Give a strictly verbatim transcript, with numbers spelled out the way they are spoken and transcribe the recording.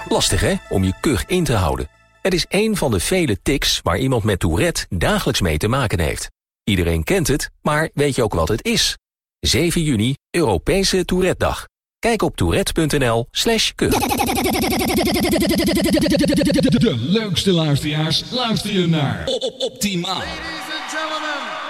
Lastig hè, om je kuch in te houden. Het is één van de vele tics waar iemand met Tourette dagelijks mee te maken heeft. Iedereen kent het, maar weet je ook wat het is? zeven juni, Europese Tourette-dag. Kijk op tourette.nl slash kuch. De leukste luisteraars luister je naar Optimaal. Ladies and gentlemen.